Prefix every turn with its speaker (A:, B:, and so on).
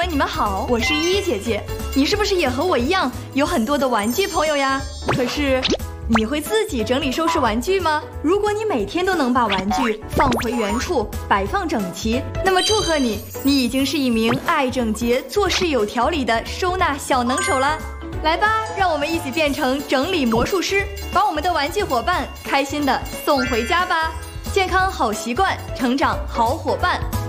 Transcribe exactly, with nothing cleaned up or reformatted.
A: 你们好，我是依依姐姐。你是不是也和我一样有很多的玩具朋友呀？可是，你会自己整理收拾玩具吗？如果你每天都能把玩具放回原处，摆放整齐，那么祝贺你，你已经是一名爱整洁、做事有条理的收纳小能手啦！来吧，让我们一起变成整理魔术师，把我们的玩具伙伴开心的送回家吧！健康好习惯，成长好伙伴。